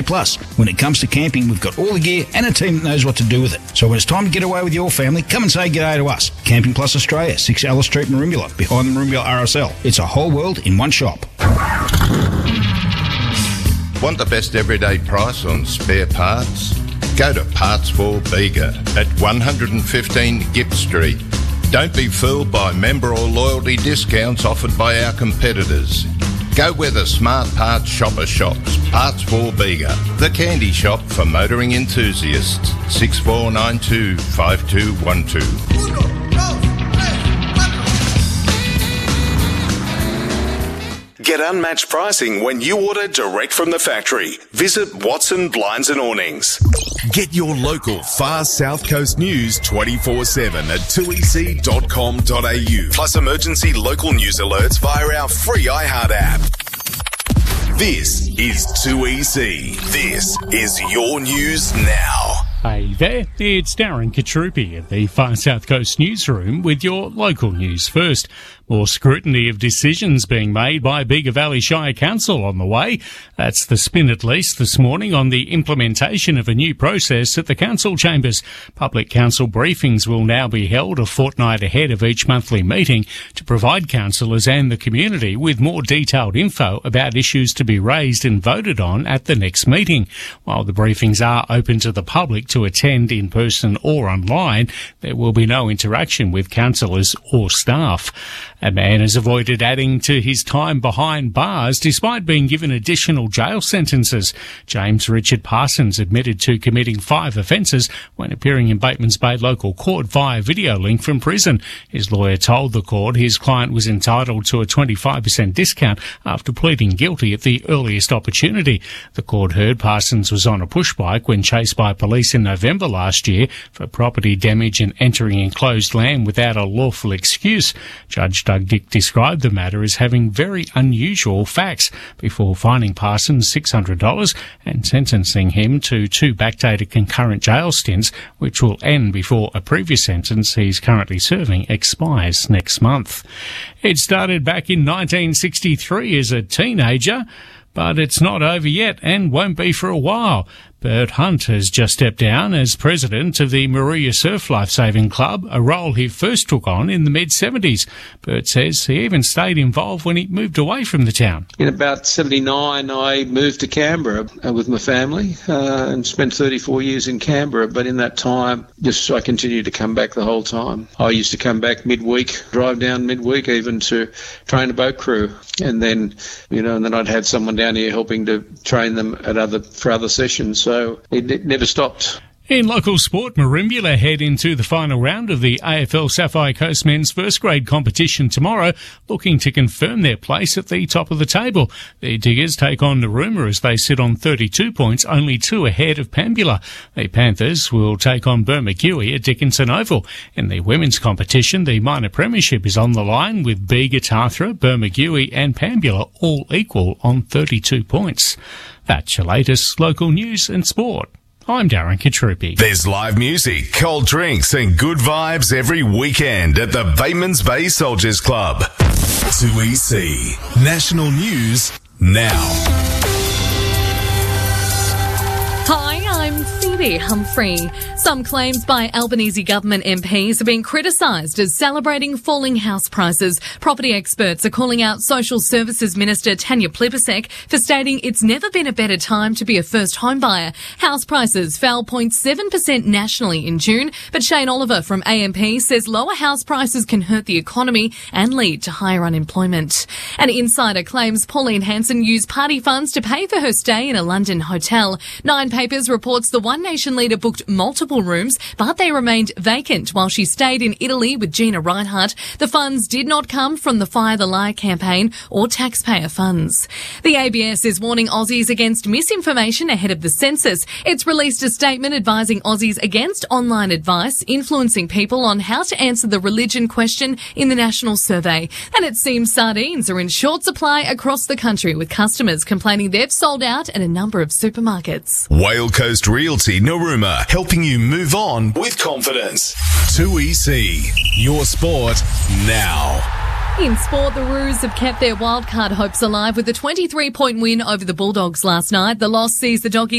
Plus, when it comes to camping, we've got all the gear and a team that knows what to do with it. So when it's time to get away with your family, come and say g'day to us. Camping Plus Australia, 6 Alice Street, Merimbula, behind the Merimbula RSL. It's a whole world in one shop. Want the best everyday price on spare parts? Go to Parts for Bega at 115 Gipp Street. Don't be fooled by member or loyalty discounts offered by our competitors. Go where the smart parts shopper shops. Parts for Bega, the candy shop for motoring enthusiasts. 6492 5212. Get unmatched pricing when you order direct from the factory. Visit Watson Blinds and Awnings. Get your local Far South Coast news 24/7 at 2ec.com.au. Plus emergency local news alerts via our free iHeart app. This is 2EC. This is your news now. Hey there, it's Darren Katrupi at the Far South Coast Newsroom with your local news first. More scrutiny of decisions being made by Bega Valley Shire Council on the way. That's the spin at least this morning on the implementation of a new process at the council chambers. Public council briefings will now be held a fortnight ahead of each monthly meeting to provide councillors and the community with more detailed info about issues to be raised and voted on at the next meeting. While the briefings are open to the public to attend in person or online, there will be no interaction with councillors or staff. A man has avoided adding to his time behind bars despite being given additional jail sentences. James Richard Parsons admitted to committing 5 offences when appearing in Bateman's Bay local court via video link from prison. His lawyer told the court his client was entitled to a 25% discount after pleading guilty at the earliest opportunity. The court heard Parsons was on a push bike when chased by police in November last year for property damage and entering enclosed land without a lawful excuse. Judge Doug Dick described the matter as having very unusual facts before fining Parsons $600 and sentencing him to 2 backdated concurrent jail stints, which will end before a previous sentence he's currently serving expires next month. It started back in 1963 as a teenager, but it's not over yet and won't be for a while. Bert Hunt has just stepped down as president of the Maria Surf Lifesaving Club, a role he first took on in the mid-70s. Bert says he even stayed involved when he moved away from the town. In about 79, I moved to Canberra with my family and spent 34 years in Canberra. But in that time, I continued to come back the whole time. I used to come back midweek, drive down midweek even to train a boat crew. And then, and then I'd had someone down here helping to train them for other sessions. So it never stopped. In local sport, Merimbula head into the final round of the AFL Sapphire Coast men's first grade competition tomorrow, looking to confirm their place at the top of the table. The Diggers take on Narooma as they sit on 32 points, only 2 ahead of Pambula. The Panthers will take on Bermagui at Dickinson Oval. In the women's competition, the minor premiership is on the line with Bega, Tathra, Bermagui and Pambula all equal on 32 points. That's your latest local news and sport. I'm Darren Katrupi. There's live music, cold drinks and good vibes every weekend at the Bateman's Bay Soldiers Club. 2EC. National News Now. Hi, I'm Phoebe Humphrey. Some claims by Albanese government MPs are being criticised as celebrating falling house prices. Property experts are calling out Social Services Minister Tanya Plibersek for stating it's never been a better time to be a first home buyer. House prices fell 0.7% nationally in June, but Shane Oliver from AMP says lower house prices can hurt the economy and lead to higher unemployment. An insider claims Pauline Hanson used party funds to pay for her stay in a London hotel. Nine Papers reports the One Nation leader booked multiple rooms, but they remained vacant while she stayed in Italy with Gina Reinhardt. The funds did not come from the Fire the Lie campaign or taxpayer funds. The ABS is warning Aussies against misinformation ahead of the census. It's released a statement advising Aussies against online advice influencing people on how to answer the religion question in the national survey. And it seems sardines are in short supply across the country, with customers complaining they've sold out at a number of supermarkets. Whale Coast Realty Narooma, helping you move on with confidence. 2EC, your sport now. In sport, the Roos have kept their wildcard hopes alive with a 23-point win over the Bulldogs last night. The loss sees the Doggies